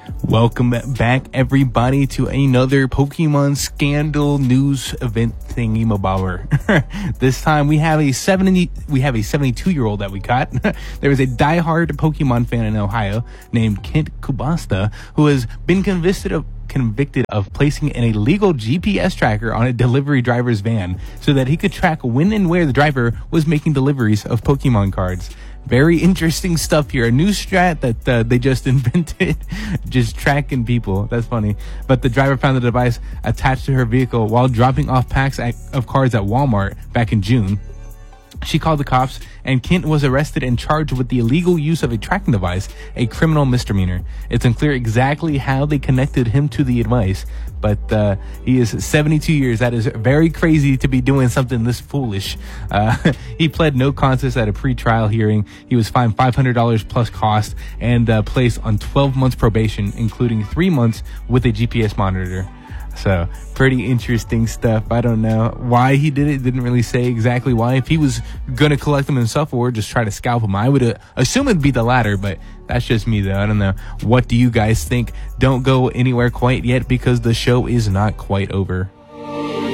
Welcome back, everybody, to another Pokemon scandal news event thingy mabobber. This time we have a 72-year-old that we caught. There was a diehard Pokemon fan in Ohio named Kent Kubasta who has been convicted of placing an illegal GPS tracker on a delivery driver's van so that he could track when and where the driver was making deliveries of Pokemon cards. Very interesting stuff here. A new strat that they just invented, just tracking people. That's funny. But the driver found the device attached to her vehicle while dropping off packs of cards at Walmart back in June. She called the cops, and Kent was arrested and charged with the illegal use of a tracking device, a criminal misdemeanor. It's unclear exactly how they connected him to the device, but he is 72 years. That is very crazy to be doing something this foolish. He pled no contest at a pre-trial hearing. He was fined $500 plus cost and placed on 12 months probation, including 3 months with a GPS monitor. So, pretty interesting stuff. I don't know why he did it. Didn't really say exactly why. If he was going to collect them himself or just try to scalp them, I would assume it'd be the latter, but that's just me, though. I don't know. What do you guys think? Don't go anywhere quite yet because the show is not quite over.